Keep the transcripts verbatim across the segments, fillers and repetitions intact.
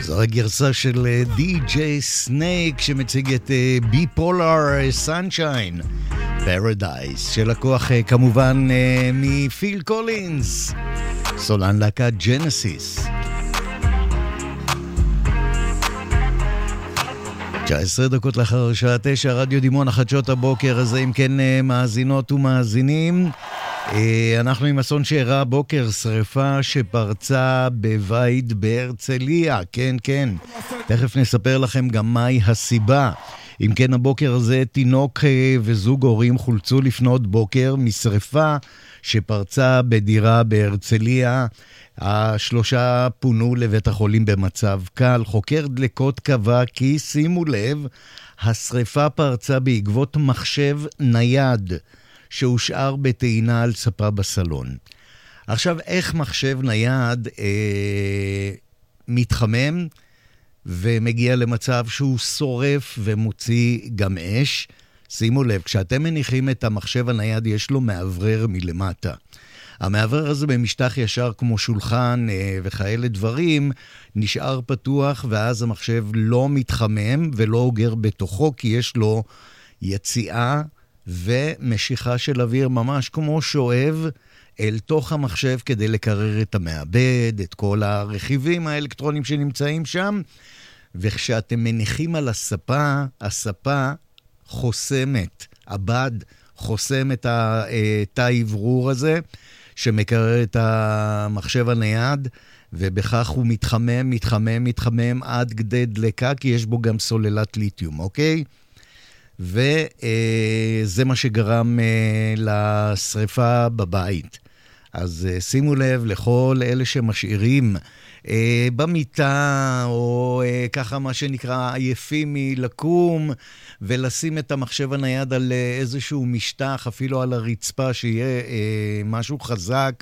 זו הגרסה של די-ג'יי סנייק שמציג את ביפולר סנשיין פרדייס, שלקוח כמובן מפיל קולינס, סולן להקת ג'נסיס. תשע עשרה דקות לאחר שעה תשע, רדיו דימון, החדשות הבוקר הזה, אם כן מאזינות ומאזינים. אנחנו עם אסון שאירע בוקר, שריפה שפרצה בבית בהרצליה, כן כן, תכף נספר לכם גם מהי הסיבה. אם כן, הבוקר הזה תינוק וזוג הורים חולצו לפנות בוקר משריפה שפרצה בדירה בהרצליה. השלושה פונו לבית החולים במצב קל. חוקר דלקות קבע כי, שימו לב, השריפה פרצה בעקבות מחשב נייד שהושאר בטעינה על ספה בסלון. עכשיו, איך מחשב נייד אה, מתחמם ומגיע למצב שהוא שורף ומוציא גם אש? שימו לב, כשאתם מניחים את המחשב הנייד יש לו מעברר מלמטה. המעברר הזה במשטח ישר כמו שולחן אה, וכאלה דברים נשאר פתוח, ואז המחשב לא מתחמם ולא אוגר בתוכו, כי יש לו יציאה ומשיכה של אוויר ממש כמו שואב אל תוך המחשב כדי לקרר את המעבד, את כל הרכיבים האלקטרונים שנמצאים שם. וכשאתם מניחים על הספה, הספה חוסמת, הבד חוסם את התא האוורור הזה שמקרר את המחשב הנייד, ובכך הוא מתחמם, מתחמם, מתחמם עד כדי דלקה, כי יש בו גם סוללת ליתיום, אוקיי? וזה מה שגרם לשריפה בבית. אז שימו לב לכל אלה שמשאירים במיטה, או ככה מה שנקרא עייפים מלקום, ולשים את המחשב הנייד על איזשהו משטח, אפילו על הרצפה, שיהיה משהו חזק,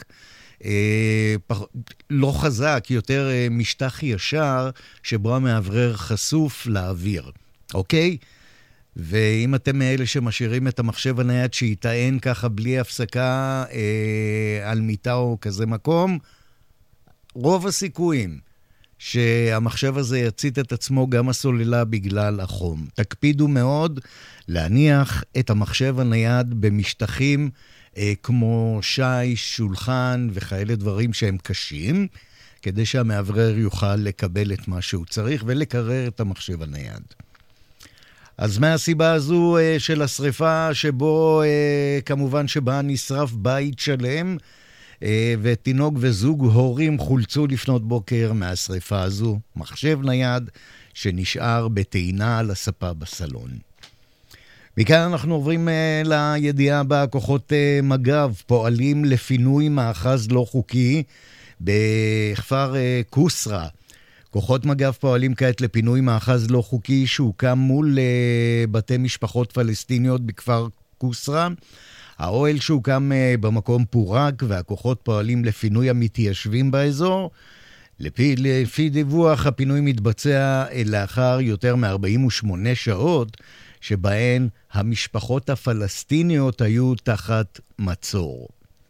לא חזק, יותר משטח ישר, שבו המעברר חשוף לאוויר, אוקיי? ואם אתם מאלה שמשאירים את המחשב הנייד שיטען ככה בלי הפסקה אה, על מיטה או כזה מקום, רוב הסיכויים שהמחשב הזה יצית את עצמו גם הסוללה בגלל החום. תקפידו מאוד להניח את המחשב הנייד במשטחים אה, כמו שי, שולחן וכאלה דברים שהם קשים, כדי שהמעברר יוכל לקבל את מה שהוא צריך ולקרר את המחשב הנייד. אז מהסיבה הזו של השריפה, שבו כמובן שבה נשרף בית שלם, ותינוק וזוג הורים חולצו לפנות בוקר מהשריפה הזו, מחשב נייד שנשאר בטעינה על הספה בסלון. מכאן אנחנו עוברים לידיעה הבאה. כוחות מג"ב פועלים לפינוי מאחז לא חוקי בכפר קוסרה. כוחות מג"ב פועלים כעת לפינוי מאחז לא חוקי שהוקם מול uh, בתי משפחות פלסטיניות בכפר קוסרה. האוהל שהוקם uh, במקום פורק, והכוחות פועלים לפינוי המתיישבים באזור. לפי, לפי דיווח, הפינוי מתבצע לאחר יותר מ-ארבעים ושמונה שעות, שבהן המשפחות הפלסטיניות היו תחת מצור.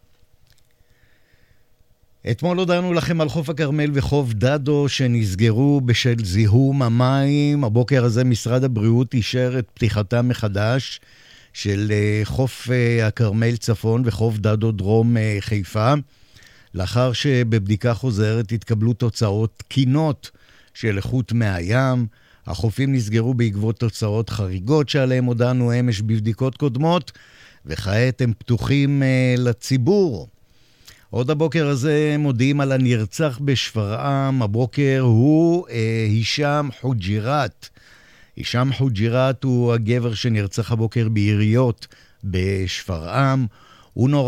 אתמול הודענו לכם על חוף הכרמל וחוף דדו שנסגרו בשל זיהום המים. הבוקר הזה משרד הבריאות אישר את פתיחתם מחדש של חוף הכרמל צפון וחוף דדו דרום חיפה, לאחר שבבדיקה חוזרת התקבלו תוצאות תקינות של איכות מי הים. החופים נסגרו בעקבות תוצאות חריגות שעליהם הודענו אמש בבדיקות קודמות, וכעת הם פתוחים לציבור. עוד הבוקר הזה מודיעים על הנרצח בשפרעם. הבוקר הוא אה, הישאם חוג'ירת. הישאם חוג'ירת הוא הגבר שנרצח הבוקר ביריות בשפרעם. הוא נורא